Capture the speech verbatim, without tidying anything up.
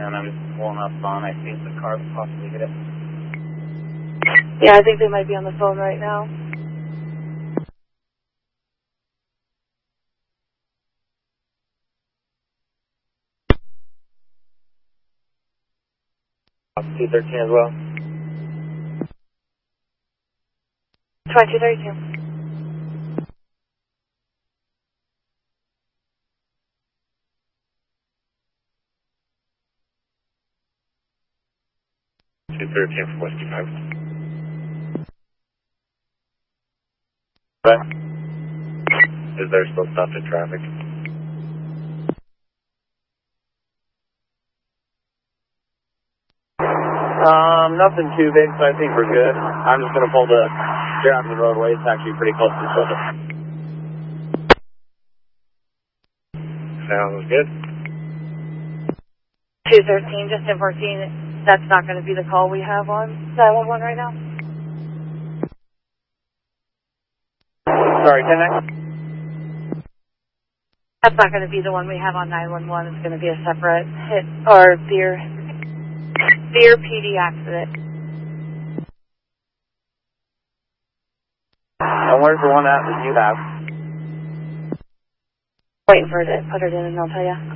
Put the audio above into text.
and I'm just pulling up on, I think the car possibly hit it. Yeah, I think they might be on the phone right now. two thirteen as well. twenty-two thirty-two. two thirteen for Whiskey five. Okay. Is there still stopped in traffic? Um, nothing too big, so I think we're good. I'm just going to pull the straight out of the roadway. It's actually pretty close to each other. Sounds good. two thirteen, just in fourteen. That's not going to be the call we have on nine one one right now. Sorry, can I? That's not going to be the one we have on nine one one. It's going to be a separate hit or beer, beer P D accident. And where's the one at that you have? Waiting for it to put it in and I'll tell you.